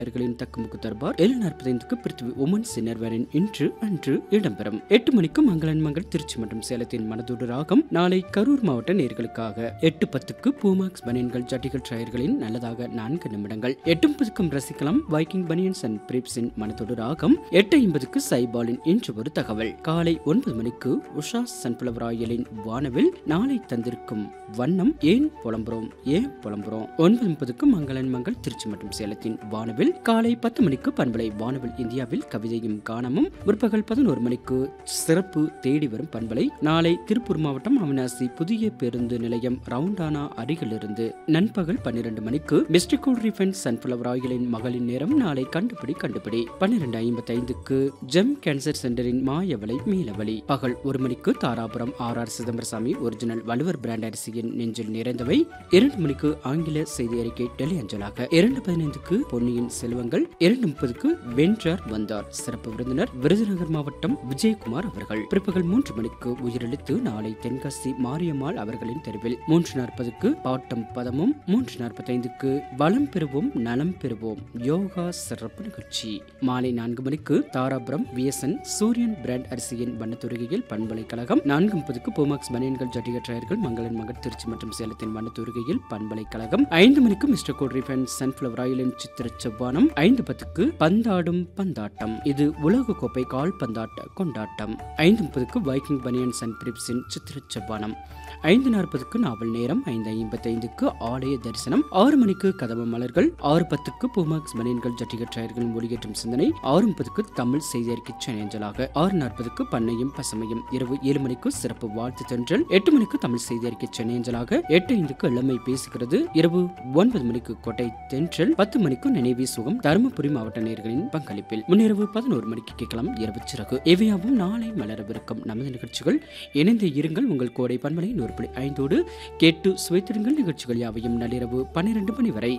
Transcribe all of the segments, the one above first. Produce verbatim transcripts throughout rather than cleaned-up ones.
களின் தக்குமுக்கு தர்பார் ஏழு நாற்பத்தைந்துக்கு பிருத்திவி உமன் சின்னர்வரின் இன்று அன்று இடம்பெறும். எட்டு மணிக்கு மங்களன் மங்கள் திருச்சி மற்றும் சேலத்தின் மனதோடு ராகம். நாளை கரூர் மாவட்ட நேர்களுக்காக எட்டு பத்துக்கு பூமாக்ஸ் பனியன்கள் ஜட்டிகள் டயர்களின் நல்லதாக நான்கு நிமிடங்கள். எட்டு முப்பதுக்கும் ரசிக்கலாம் வைக்கிங் பனியன்ஸ் அண்ட் பிரீப்ஸின் மனதோடு ராகம். எட்டு ஐம்பதுக்கு சைபாலின் இன்று ஒரு தகவல். காலை ஒன்பது மணிக்கு உஷா சன்ஃபிளவர் ஆயிலின் வானவில் நாளை தந்திருக்கும் வண்ணம் ஏன் புலம்புறோம் ஏன் புலம்புறோம். ஒன்பது முப்பதுக்கு மங்களன் மங்கள் திருச்சி மற்றும் சேலத்தின் வானவில். காலை பத்து மணிக்கு பண்பலை வானவில் இந்தியாவில் கவிதையும் கானமும். முற்பகல் பதினோரு மணிக்கு சிறப்பு தேடி வரும் பண்பலை. நாளை திருப்பூர் மாவட்டம் அவினாசி புதிய பேருந்து நிலையம் ரவுண்டானா அருகிலிருந்து. நண்பகல் பன்னிரண்டு மணிக்கு மிஸ்டிகோல் ரிஃபைன் சன்ஃபிளவர் ஆயிலின் மகளின் நேரம். நாளை கண்டுபிடி கண்டுபிடி. பன்னிரண்டு ஐம்பத்தி ஐந்துக்கு ஜெம் கேன்சர் சென்டரின் மாயவலை மீளவழி. பகல் ஒரு மணிக்கு Dharapuram R R Chidambarasamy original வலுவர் brand அரிசியின் நெஞ்சில் நிறைந்தவை. இரண்டு மணிக்கு ஆங்கில செய்தி அறிக்கை டெல்லி அஞ்சலாக. இரண்டு பதினைந்துக்கு பொன்னியின் செல்வங்கள். இரண்டு முப்பதுக்கு வென்றார் வந்தார் சிறப்பு விருந்தினர் விருதுநகர் மாவட்டம் விஜயகுமார் அவர்கள். பிற்பகல் மூன்று மணிக்கு உயிரெழுத்து. நாளை தென்காசி மாரியம்மாள் அவர்களின் தெருவில். மூன்று நாற்பதுக்கு பாட்டம் பதமும். மூன்று நாற்பத்தி ஐந்துக்கு வளம் பெறுவோம் நலம் பெறுவோம் யோகா சிறப்பு நிகழ்ச்சி. மாலை நான்கு மணிக்கு தாராபுரம் விஎஸ்என் சூரியன் பிராண்ட் அரிசியின் வண்ணத்துருகையில் பண்பலைக்கழகம். நான்கு முப்பதுக்கு பூமாக்ஸ் பனியன்கள் ஜட்டிக டயர்கள் மங்களன் மங்கள் திருச்சி மற்றும் சேலத்தின் வண்ணத்துருகையில் பண்பலைக்கழகம். ஐந்து மணிக்கு மிஸ்டர் கோட் ரிஃபைன் சன்ஃபிளவர் ஆயிலின் சித்திர செவ்வானம். ஐந்து பத்துக்கு பந்தாடும் பந்தாட்டம். இது உலக கோப்பை கால் பந்தாட்ட கொண்டாட்டம். ஐந்து முப்பதுக்கு வைக்கிங் பனியன்ஸ் அண்ட் பிரீப்ஸின் சித்திர செவ்வானம். ஐந்து நாற்பதுக்கு நாவல் நேரம். ஐந்து ஐம்பத்தி ஐந்துக்கு ஆலய தரிசனம். ஆறு மணிக்கு கதவ மலர்கள். ஆறு பத்துக்கு பூமாக்ஸ் பனியன்கள் ஜட்டிக டயர்களின் ஒளியேற்றும் சிந்தனை. ஆறு முப்பதுக்கு தமிழ் செய்தி அறிக்கை சேனஞ்சலாக. ஆறு நாற்பதுக்கு பண்ணையும் பசமையும். இரவு ஏழு மணிக்கு சிறப்பு வாழ்த்து தென்றல். எட்டு மணிக்கு தமிழ் செய்தி அறிக்கை சேனஞ்சலாக. எட்டு ஐந்துக்கு இளமை பேசுகிறது. இரவு ஒன்பது மணிக்கு கொட்டை தென்றல். பத்து மணிக்கு நினைவே சுகம் தருமபுரி மாவட்ட நேயர்களின் பங்களிப்பில். முன்னிரவு பதினோரு மணிக்கு கேட்கலாம் இரவு சிறகு. இவையாவும் நாளை மலரவிருக்கும் நமது நிகழ்ச்சிகள். இணைந்து இருங்கள் உங்கள் கோடை பண்பலை நூறு புள்ளி ஐந்தோடு. கேட்டு சுவைத்திருங்கள். நிகழ்ச்சிகள் யாவையும் நள்ளிரவு பன்னிரண்டு மணி வரை.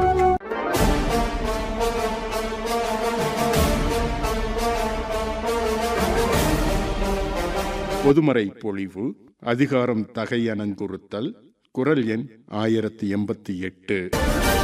பொதுமறை பொழிவு அதிகாரம் தகையணங்குறுத்தல். குரல் எண் ஆயிரத்தி எண்பத்தி எட்டு.